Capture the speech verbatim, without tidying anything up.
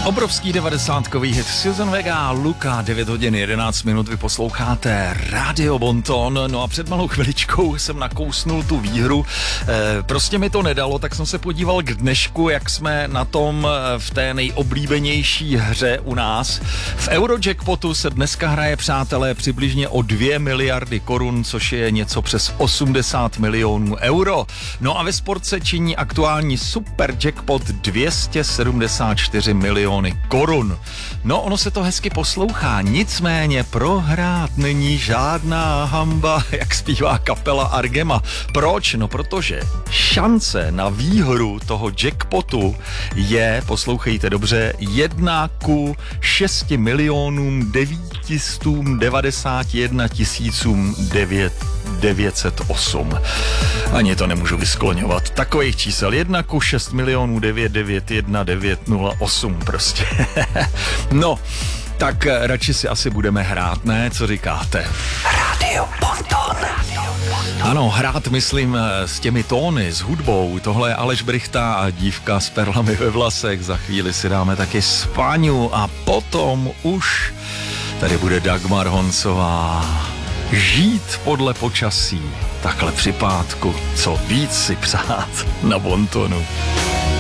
Obrovský devadesátkový hit Susan Vega, Luka, devět hodin jedenáct minut, vy posloucháte Radio Bonton. No a před malou chviličkou jsem nakousnul tu výhru, e, prostě mi to nedalo, tak jsem se podíval k dnešku, jak jsme na tom v té nejoblíbenější hře u nás. V Eurojackpotu se dneska hraje, přátelé, přibližně o dvě miliardy korun, což je něco přes osmdesát milionů euro. No a ve sportce činí aktuální super jackpot dvě stě sedmdesát čtyři milionů korun. No, ono se to hezky poslouchá, nicméně prohrát není žádná hamba, jak zpívá kapela Argema. Proč? No, protože šance na výhru toho jackpotu je, poslouchejte dobře, jedna ku šesti milionům devětistům devadesáti jedna tisícům devět set osm. Ani to nemůžu vyskloňovat. Takových čísel jedna ku šest milionů devět devět jedna devět nula osm prostě. No, tak radši si asi budeme hrát, ne? Co říkáte? Radio Bonton. Ano, hrát myslím s těmi tóny, s hudbou. Tohle je Aleš Brychta a dívka s perlami ve vlasech. Za chvíli si dáme taky Spaňu a potom už tady bude Dagmar Honcová. Žít podle počasí. Takhle při pátku, co víc si přát na Bontonu.